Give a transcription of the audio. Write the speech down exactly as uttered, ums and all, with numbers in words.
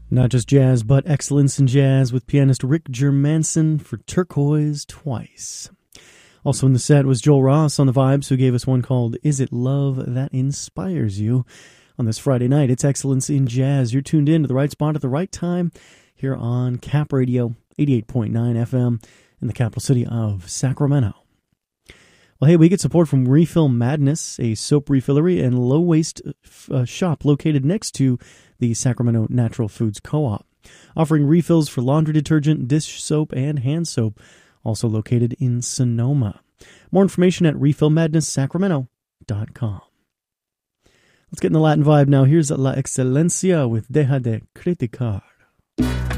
Not just jazz, but excellence in jazz with pianist Rick Germanson for Turquoise Twice. Also in the set was Joel Ross on the vibes, who gave us one called Is It Love That Inspires You? On this Friday night, it's Excellence in Jazz. You're tuned in to the right spot at the right time here on Cap Radio, eighty-eight point nine F M in the capital city of Sacramento. Well, hey, we get support from Refill Madness, a soap refillery and low-waste uh, shop located next to the Sacramento Natural Foods Co-op, offering refills for laundry detergent, dish soap, and hand soap, also located in Sonoma. More information at refill madness sacramento dot com. Let's get in the Latin vibe now. Here's La Excelencia with Deja de Criticar.